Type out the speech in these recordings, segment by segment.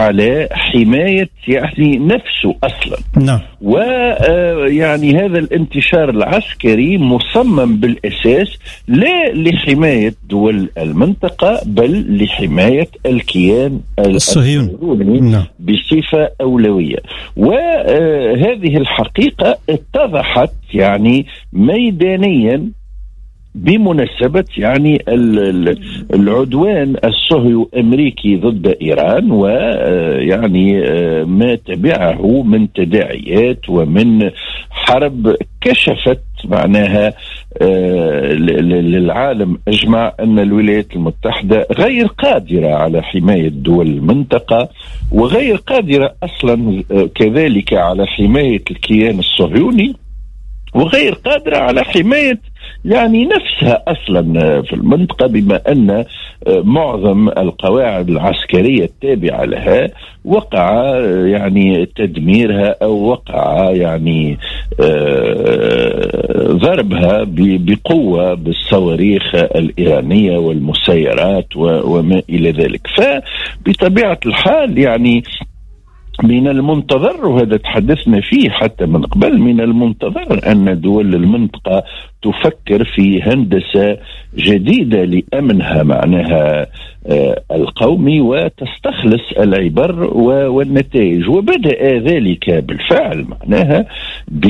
على حماية يعني نفسه أصلا. نعم. ويعني هذا الانتشار العسكري مصمم بالأساس لا لحماية دول المنطقة بل لحماية الكيان الصهيوني نعم. بصفة أولوية. وهذه الحقيقة اتضحت يعني ميدانيا بمناسبة يعني العدوان الصهيوني الأمريكي ضد إيران، ويعني ما تبعه من تداعيات ومن حرب كشفت معناها للعالم أجمع أن الولايات المتحدة غير قادرة على حماية دول المنطقة، وغير قادرة أصلا كذلك على حماية الكيان الصهيوني، وغير قادرة على حماية يعني نفسها أصلا في المنطقة، بما أن معظم القواعد العسكرية التابعة لها وقع يعني تدميرها أو وقع يعني ضربها بقوة بالصواريخ الإيرانية والمسيرات وما إلى ذلك. فبطبيعة الحال يعني من المنتظر، وهذا تحدثنا فيه حتى من قبل، من المنتظر أن دول المنطقة تفكر في هندسة جديدة لأمنها معناها القومي وتستخلص العبر والنتائج. وبدأ ذلك بالفعل معناها ب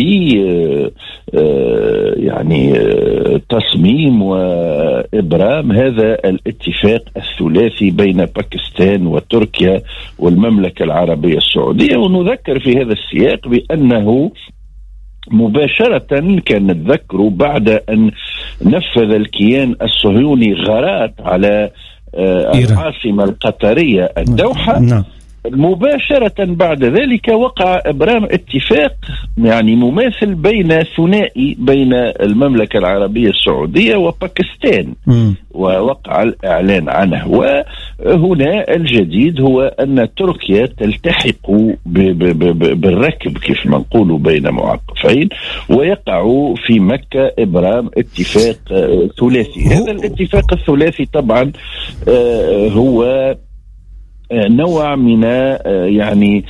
يعني تصميم وإبرام هذا الاتفاق الثلاثي بين باكستان وتركيا والمملكة العربية السعودية. ونذكر في هذا السياق بأنه مباشرة كان نتذكر بعد أن نفذ الكيان الصهيوني غارات على العاصمة القطرية الدوحة، نعم. مباشرة بعد ذلك وقع إبرام اتفاق يعني مماثل ثنائي بين المملكة العربية السعودية وباكستان، ووقع الإعلان عنه. وهنا الجديد هو أن تركيا تلتحق بالركب كيف ما نقول بين معقفين، ويقع في مكة إبرام اتفاق ثلاثي. هذا الاتفاق الثلاثي طبعا هو نوع من يعني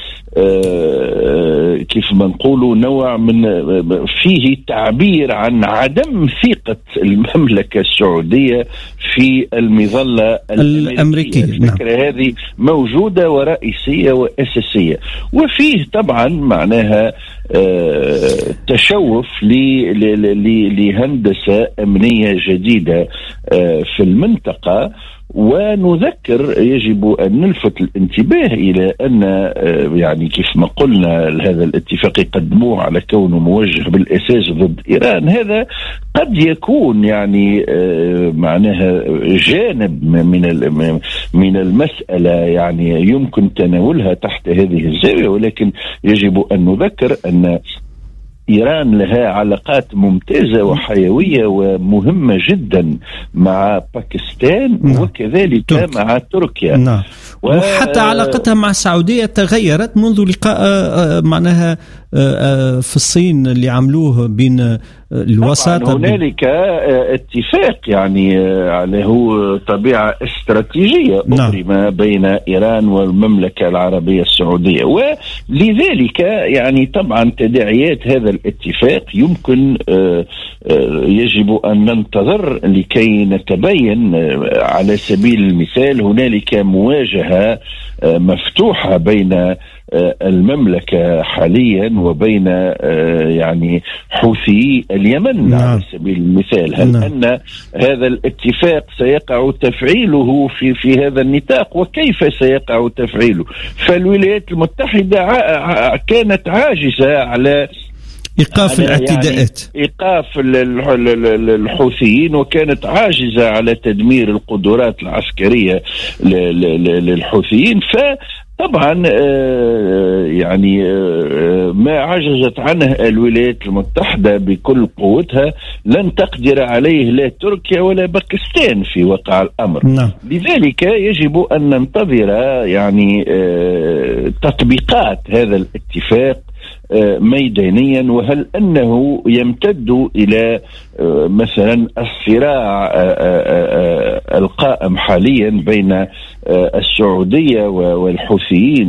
كيف ما نقولوا نوع من فيه تعبير عن عدم ثقة المملكة السعودية في المظلة الأمريكية. الفكرة هذه موجودة ورئيسية وأساسية، وفيه طبعا معناها تشوف لهندسة أمنية جديدة في المنطقة. ونذكر يجب أن نلفت الانتباه إلى أن يعني كيف ما قلنا هذا الاتفاق يقدموه على كونه موجه بالأساس ضد إيران، هذا قد يكون يعني معناها جانب من المسألة يعني يمكن تناولها تحت هذه الزاوية، ولكن يجب أن نذكر أن إيران لها علاقات ممتازة وحيوية ومهمة جدا مع باكستان، نعم. وكذلك مع تركيا، نعم. وحتى علاقتها مع السعودية تغيرت منذ لقاء معناها في الصين اللي عملوه بين الوساطة. هنالك اتفاق يعني له طبيعة استراتيجية أبرم بين إيران والمملكة العربية السعودية، ولذلك يعني طبعا تداعيات هذا الاتفاق يمكن يجب أن ننتظر لكي نتبين. على سبيل المثال هنالك مواجهة مفتوحة بين المملكة حاليا وبين يعني حوثي اليمن، نعم. على سبيل المثال هل نعم. أن هذا الاتفاق سيقع تفعيله في هذا النطاق، وكيف سيقع تفعيله؟ فالولايات المتحدة كانت عاجزة على إيقاف الاعتداءات، يعني إيقاف الحوثيين، وكانت عاجزة على تدمير القدرات العسكرية للحوثيين. طبعا يعني ما عجزت عنه الولايات المتحدة بكل قوتها لن تقدر عليه لا تركيا ولا باكستان في واقع الأمر. نعم. لذلك يجب أن ننتظر يعني تطبيقات هذا الاتفاق ميدانيا، وهل أنه يمتد إلى مثلا الصراع القائم حاليا بين السعودية والحوثيين